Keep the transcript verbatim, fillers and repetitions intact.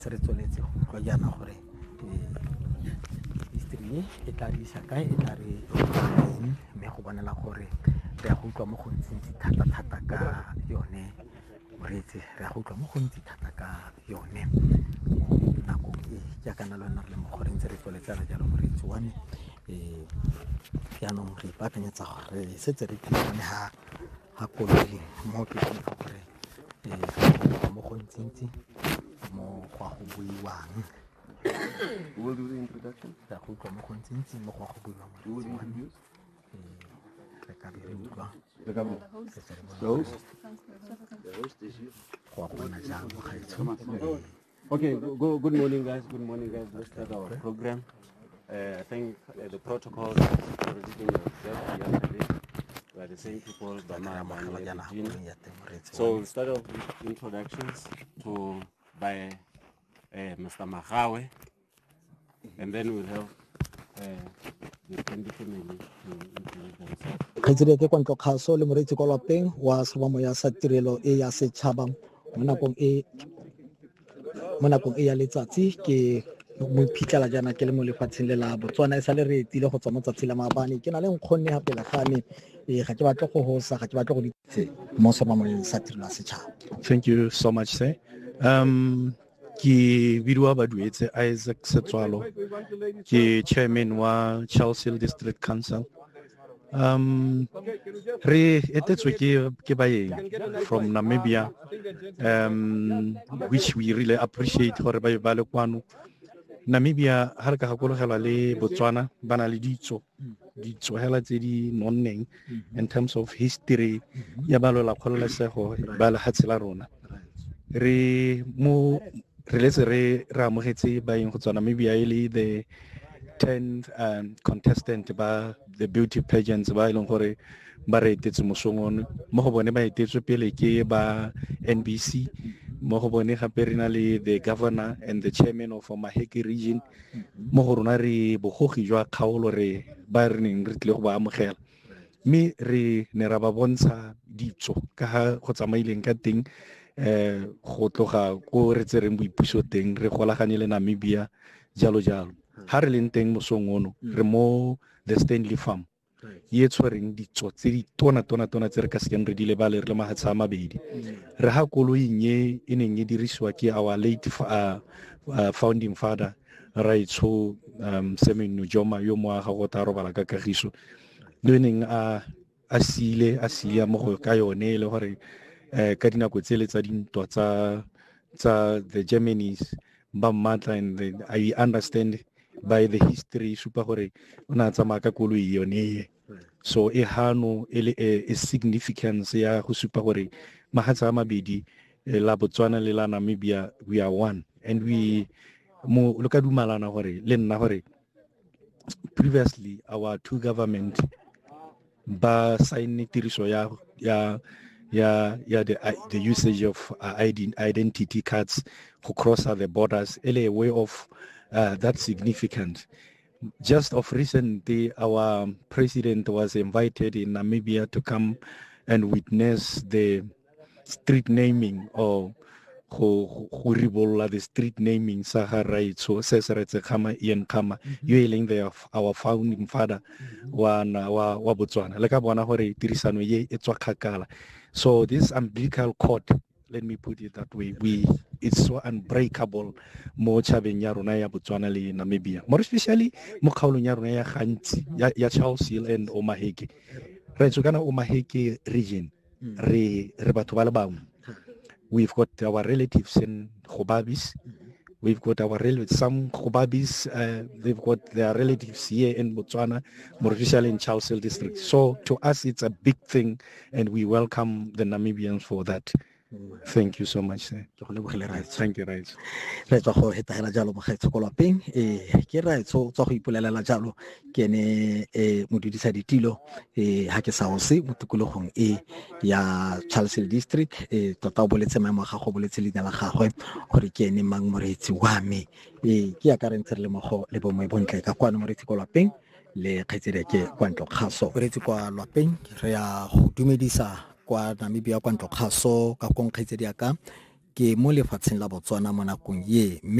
re tsweletse go yana gore history e tla di isa kae e tla re mme go bonela gore re ya go utlwa mo go ntsi thata-thata ka yone moreetsi re ya go utlwa mo go ntsi thata ka yone mo nakong e jaaka na le wena re le mo gore ntse re tsweletsana jalo moreetsi wa me um jaanong re ipaakanyetsa gore re setse re tlile ha ha koloi mo ke tsa gore um mo go ntsi mo go go buiwang. We'll do the introduction. Re go utlwa mo go ntsi mo go go buiwang moreetsi wa me re ka be re utlwa The governor. the host go bona jang mo gaetsho. Okay, go, go, good morning, guys. Good morning, guys. Let's start our program. Uh, I think uh, the protocol is already been observed yesterday. We are the same people, Bama, Mane, Regina. So we'll start off with introductions to by uh, Mister Magawe, and then we'll have uh, the Kendi family to introduce themselves. Khaitsedi ke kwantlo kgaso le moreetsi kwa lapeng wa serwamo sa tirelo e ya setšhaba mo nakong e mo nakong e ya letsatsi ke mo phitlhela jaana ke le mo lefatsheng le la Botswana e sale re etile go tswa mo tsatsi la maabane ke na le nkgonne ga pele ga me ga ke batle go hosa ga ke batle go ditse mo serwamong sa tirelo ya setšhaba. Thank you so much, sir. Um, ke bidiwa Baduetse Isaac Setswalo, ke chairman wa Charles Hill District Council. Um, re etetswe ke ke baeng from Namibia, um, which we really appreciate gore ba ba le kwano. Namibia ha re ka gakologelwa le Botswana ba na le ditso ditso hela tse di nonneng in terms of history ya ba lo la kgololesego ba le hatsela rona. Re mo re letse re ra amogetse baeng go tswa Namibia e le the tenth um, contestant ba the beauty pageants ba ileng gore ba re etetse mosongone mo go bone ba etetswe pele ke ba N B C mo go bone gape re na le the governor and the chairman of Maheke region mo go rona re bogogi jwa kgaolo re ba re neng re tle go ba amogela mme re ne ra ba bontsha ditso ka ha go tsamaileng ka teng eh go tloga go re tsereng boipuso teng re golagane le Namibia jalo jalo ha re leng teng mosong ono re mo the Stanley Farm ye tshwereng ditso tse di tona tona tona tse re ka sekeng re di lebale re le mahatsha a mabedi re ha koloing ye e neng e dirisiwa ke our late uh, uh, founding father Raitsho um, Semen Nujoma yo mo aga go ta robala ka kagiso le neng a a sile a sia mo go ka yone le gore eh ka dinako tse le tsa dintwa tsa tsa the Germany's ba matla and the, I understand by the history supa gore ona tsamaya ka koloi yone so e hano ele e significance ya go supa gore mahatsa a mabedi la Botswana le la Namibia we are one and we mo lo ka dumalana gore le nna gore previously our two government ba sign tiriso ya ya ya ya the uh, the usage of uh, identity cards who cross the borders a way of uh, that's significant. Just of recently our president was invited in Namibia to come and witness the street naming or go go ribolla the street naming Sahara so seseretse khama yen khama yoeling the our founding father wa wa wa Botswana le ka bona gore tirisano ye e tswa khakala. So this umbilical cord, let me put it that way, we it's so unbreakable mo chabeng ya rona ya Botswana le Namibia, more especially mo kgaolong ya rona ya gantsi ya, ya Charles Hill and Omaheke re tsokana Omaheke region re re batho ba le bangwe. We've got our relatives in Khobabis. We've got our relatives, some Khobabis, uh, they've got their relatives here in Botswana, more especially in Charles Hill district. So to us, it's a big thing, and we welcome the Namibians for that. Thank you so much, sir. Thank you, right. Re tswa go hetagela jalo mo gaetsho ko lapeng eh ke Raitso tswa go ipolelela jalo ke ne eh modudisa ditilo eh ha ke sa ose mo tikologong e ya Charles Hill district eh tota o boletse maemo ga go boletse leina la gagwe gore ke ene mang moreetsi wa me eh ke ya ka re ntse re le mo go le bo mo bontle ka kwano moreetsi ko lapeng le kgaitsedi ke kwantlo kgaso moreetsi kwa lapeng re ya go dumedisa kwa Namibia kwantlo kgaso ka kong kgaitsedi ya ka ke mo lefatsheng la Botswana mo nakong ye.